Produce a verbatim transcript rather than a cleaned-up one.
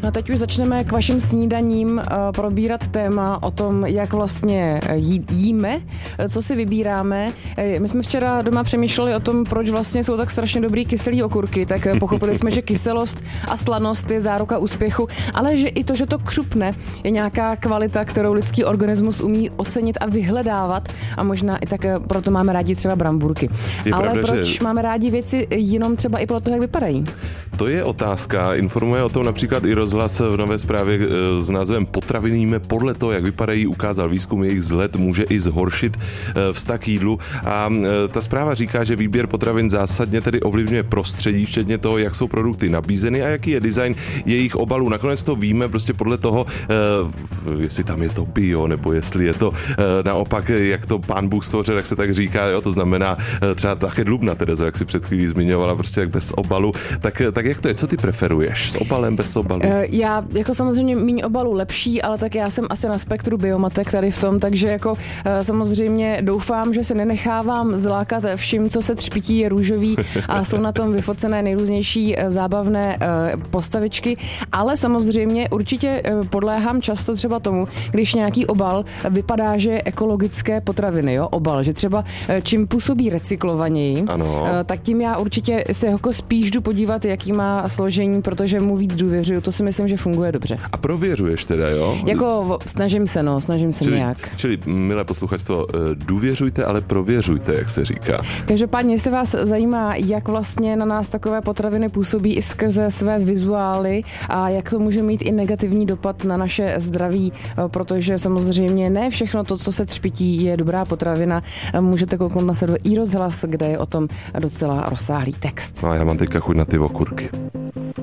No a teď už začneme k vašim snídaním uh, probírat téma o tom, jak vlastně jí, jíme, co si vybíráme. My jsme včera doma přemýšleli o tom, proč vlastně jsou tak strašně dobrý kyselý okurky, tak pochopili jsme, že kyselost a slanost je záruka úspěchu, ale že i to, že to křupne, je nějaká kvalita, kterou lidský organismus umí ocenit a vyhledávat a možná i tak proto máme rádi třeba bramburky. Je ale pravda, proč že... máme rádi věci jenom třeba i podle toho, jak vypadají? To je otázka. Informuje o tom například i rozhlas v nové zprávě s názvem Potraviny jíme podle toho, jak vypadají. Ukázal výzkum, jejich vzhled může i zhoršit vztah k jídlu. A ta zpráva říká, že výběr potravin zásadně tedy ovlivňuje prostředí, včetně toho, jak jsou produkty nabízeny a jaký je design jejich obalů. Nakonec to víme prostě podle toho, jestli tam je to bio, nebo jestli je to naopak, jak to pán Bůh stvořil, jak se tak říká, jo, to znamená třeba také dlubna, Terezo, jak si před chvílí zmiňovala, prostě jak bez obalu. Tak, tak jak to je? Co ty preferuješ? S obalem, bez obalu? Já jako samozřejmě míň obalu lepší, ale tak já jsem asi na spektru biomatek tady v tom, takže jako samozřejmě doufám, že se nenechávám zlákat vším, co se třpití, je růžový a jsou na tom vyfocené nejrůznější zábavné postavičky, ale samozřejmě určitě podléhám často třeba tomu, když nějaký obal vypadá, že je ekologické potraviny, jo, obal, že třeba čím působí recyklovaněji, ano. Tak tím já určitě se jako spíš jdu podívat, jaký má složení, protože mu víc důvěřuju, to si myslím, že funguje dobře. A prověřuješ teda, jo? Jako snažím se, no, snažím se čili, nějak. Čili, milé posluchačstvo, důvěřujte, ale prověřujte, jak se říká. Každopádně, jestli vás zajímá, jak vlastně na nás takové potraviny působí i skrze své vizuály a jak to může mít i negativní dopad na naše zdraví, protože samozřejmě ne všechno to, co se třpití, je dobrá potravina. Můžete kouknout na server iRozhlas, kde je o tom docela rozsáhlý text. No a já mám teďka chuť na ty okurky.